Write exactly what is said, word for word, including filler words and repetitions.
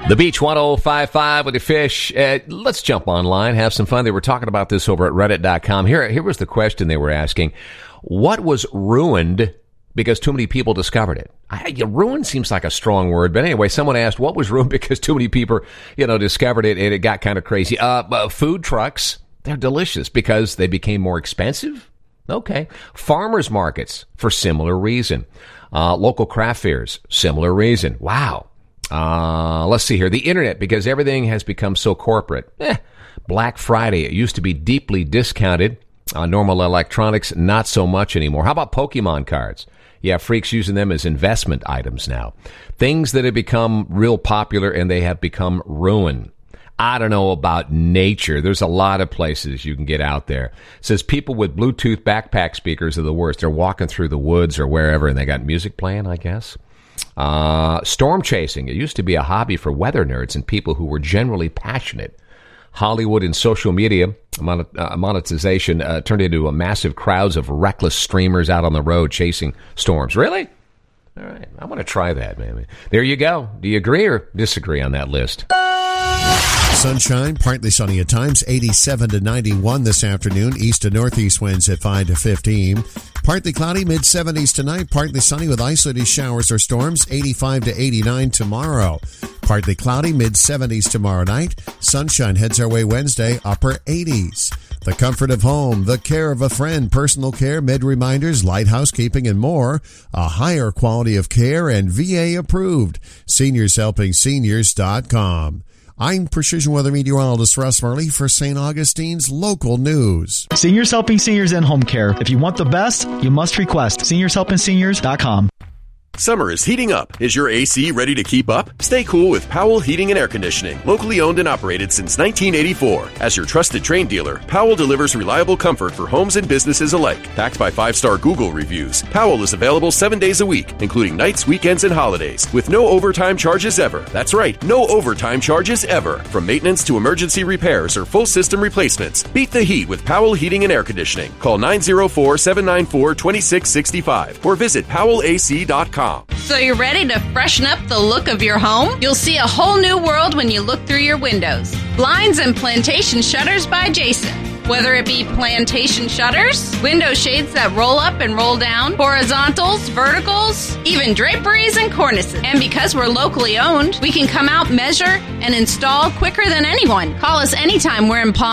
The Beach one oh five point five with the fish. Uh, let's jump online, have some fun. They were talking about this over at reddit dot com. Here, here was the question they were asking. What was ruined because too many people discovered it? I, yeah, ruined seems like a strong word, but anyway, someone asked what was ruined because too many people, you know, discovered it and it got kind of crazy. Uh, uh, food trucks, they're delicious because they became more expensive. Okay. Farmers markets for similar reason. Uh, local craft fairs, similar reason. Wow. Uh, let's see here. The internet, because everything has become so corporate. Eh, Black Friday, it used to be deeply discounted. Uh, normal electronics, not so much anymore. How about Pokemon cards? Yeah, freaks using them as investment items now. Things that have become real popular and they have become ruin. I don't know about nature. There's a lot of places you can get out there. It says people with Bluetooth backpack speakers are the worst. They're walking through the woods or wherever and they got music playing, I guess. Uh, storm chasing. It used to be a hobby for weather nerds and people who were generally passionate. Hollywood and social media monetization uh, turned into a massive crowds of reckless streamers out on the road chasing storms. Really? All right. I want to try that, man. There you go. Do you agree or disagree on that list? Sunshine, partly sunny at times, eighty-seven to ninety-one this afternoon. East to northeast winds at five to fifteen. Partly cloudy, mid-seventies tonight. Partly sunny with isolated showers or storms, eighty-five to eighty-nine tomorrow. Partly cloudy, mid-seventies tomorrow night. Sunshine heads our way Wednesday, upper eighties. The comfort of home, the care of a friend, personal care, med reminders, light housekeeping, and more. A higher quality of care and V A approved. seniors helping seniors dot com. I'm Precision Weather Meteorologist Russ Murley for Saint Augustine's Local News. Seniors Helping Seniors in Home Care. If you want the best, you must request seniors helping seniors dot com. Summer is heating up. Is your A C ready to keep up? Stay cool with Powell Heating and Air Conditioning, locally owned and operated since nineteen eighty-four. As your trusted Trane dealer, Powell delivers reliable comfort for homes and businesses alike. Backed by five-star Google reviews, Powell is available seven days a week, including nights, weekends, and holidays, with no overtime charges ever. That's right, no overtime charges ever. From maintenance to emergency repairs or full system replacements, beat the heat with Powell Heating and Air Conditioning. Call nine oh four, seven nine four, two six six five or visit powell A C dot com. So you're ready to freshen up the look of your home? You'll see a whole new world when you look through your windows. Blinds and Plantation Shutters by Jason. Whether it be plantation shutters, window shades that roll up and roll down, horizontals, verticals, even draperies and cornices. And because we're locally owned, we can come out, measure, and install quicker than anyone. Call us anytime we're in Palm